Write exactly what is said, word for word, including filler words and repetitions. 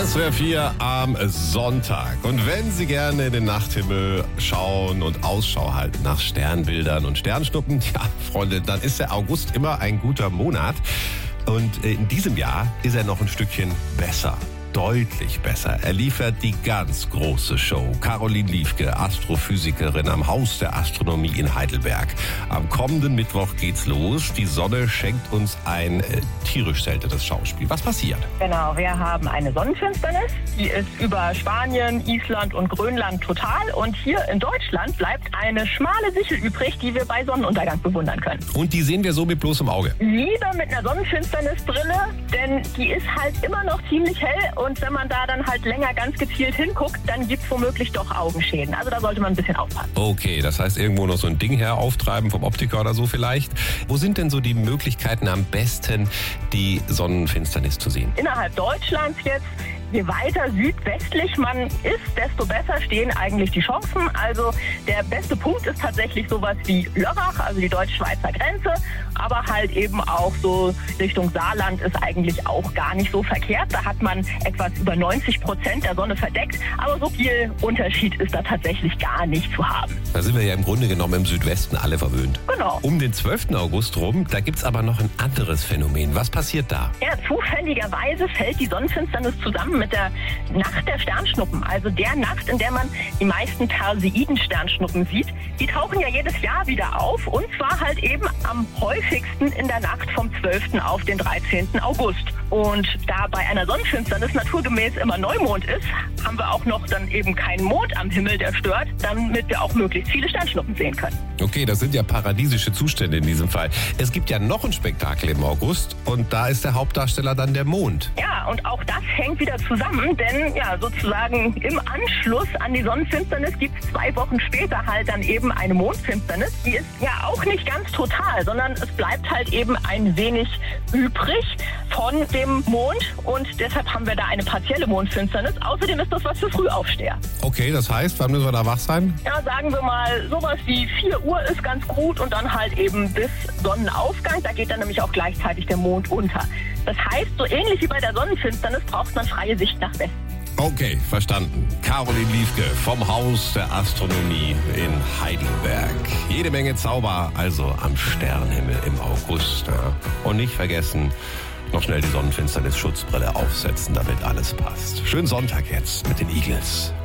S W R vier am Sonntag. Und wenn Sie gerne in den Nachthimmel schauen und Ausschau halten nach Sternbildern und Sternschnuppen, ja, Freunde, dann ist der August immer ein guter Monat. Und in diesem Jahr ist er noch ein Stückchen besser. Deutlich besser. Er liefert die ganz große Show. Caroline Liefke, Astrophysikerin am Haus der Astronomie in Heidelberg. Am kommenden Mittwoch geht's los. Die Sonne schenkt uns ein äh, tierisch seltenes Schauspiel. Was passiert? Genau, wir haben eine Sonnenfinsternis. Die ist über Spanien, Island und Grönland total. Und hier in Deutschland bleibt eine schmale Sichel übrig, die wir bei Sonnenuntergang bewundern können. Und die sehen wir so mit bloßem Auge? Lieber mit einer Sonnenfinsternisbrille, denn die ist halt immer noch ziemlich hell. Und wenn man da dann halt länger ganz gezielt hinguckt, dann gibt es womöglich doch Augenschäden. Also da sollte man ein bisschen aufpassen. Okay, das heißt irgendwo noch so ein Ding her auftreiben vom Optiker oder so vielleicht. Wo sind denn so die Möglichkeiten am besten, die Sonnenfinsternis zu sehen? Innerhalb Deutschlands jetzt. Je weiter südwestlich man ist, desto besser stehen eigentlich die Chancen. Also der beste Punkt ist tatsächlich sowas wie Lörrach, also die deutsch-schweizer Grenze. Aber halt eben auch so Richtung Saarland ist eigentlich auch gar nicht so verkehrt. Da hat man etwas über neunzig Prozent der Sonne verdeckt. Aber so viel Unterschied ist da tatsächlich gar nicht zu haben. Da sind wir ja im Grunde genommen im Südwesten alle verwöhnt. Genau. Um den zwölften August rum, da gibt's aber noch ein anderes Phänomen. Was passiert da? Ja, zufälligerweise fällt die Sonnenfinsternis zusammen mit der Nacht der Sternschnuppen, also der Nacht, in der man die meisten Perseiden-Sternschnuppen sieht. Die tauchen ja jedes Jahr wieder auf und zwar halt eben am häufigsten in der Nacht vom zwölften auf den dreizehnten August. Und da bei einer Sonnenfinsternis naturgemäß immer Neumond ist, haben wir auch noch dann eben keinen Mond am Himmel, der stört, damit wir auch möglichst viele Sternschnuppen sehen können. Okay, das sind ja paradiesische Zustände in diesem Fall. Es gibt ja noch ein Spektakel im August und da ist der Hauptdarsteller dann der Mond. Ja, und auch das hängt wieder zusammen, denn ja, sozusagen im Anschluss an die Sonnenfinsternis gibt es zwei Wochen später halt dann eben eine Mondfinsternis. Die ist ja auch nicht ganz total, sondern es bleibt halt eben ein wenig übrig von dem Mond und deshalb haben wir da eine partielle Mondfinsternis. Außerdem ist das was für Frühaufsteher. Okay, das heißt, wann müssen wir da wach sein? Ja, sagen wir mal, sowas wie vier Uhr ist ganz gut und dann halt eben bis Sonnenaufgang. Da geht dann nämlich auch gleichzeitig der Mond unter. Das heißt, so ähnlich wie bei der Sonnenfinsternis braucht man freie Sicht nach Westen. Okay, verstanden. Caroline Liefke vom Haus der Astronomie in Heidelberg. Jede Menge Zauber also am Sternenhimmel im August. Ja. Und nicht vergessen, noch schnell die Sonnenfinsternis-Schutzbrille aufsetzen, damit alles passt. Schönen Sonntag jetzt mit den Eagles.